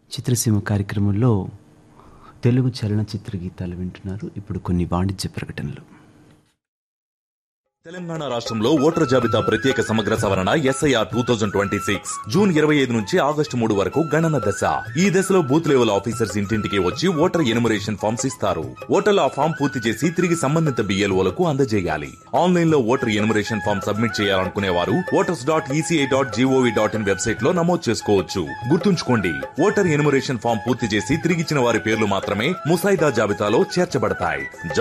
చిత్రసీమ కార్యక్రమంలో తెలుగు చలనచిత్ర గీతాలు వింటున్నారు. ఇప్పుడు కొన్ని వాణిజ్య ప్రకటనలు. తెలంగాణ రాష్ట్రంలో ఓటర్ జాబితా ప్రత్యేక సమగ్ర సవరణ ఎస్ఐఆర్ 2026 జూన్ 25 నుంచి ఆగస్టు 3 వరకు గణన దశ. ఈ దశలో బూత్ లెవెల్ ఆఫీసర్స్ ఇంటింటికి వచ్చి ఓటర్ ఎనుమరేషన్ ఫామ్స్ ఇస్తారు. ఓటర్లు ఆ ఫామ్ పూర్తి చేసి తిరిగి సంబంధిత BLOలకు అందజేయాలి. ఆన్లైన్ లో ఓటర్ ఎనుమరేషన్ ఫామ్ సబ్మిట్ చేయాలనుకునే వారు voters.eci.gov.in వెబ్సైట్ లో నమోదు చేసుకోవచ్చు. గుర్తుంచుకోండి, ఓటర్ ఎనుమరేషన్ ఫామ్ పూర్తి చేసి తిరిగిచ్చిన వారి పేర్లు మాత్రమే ముసాయిదా జాబితాలో చేర్చబడతాయి.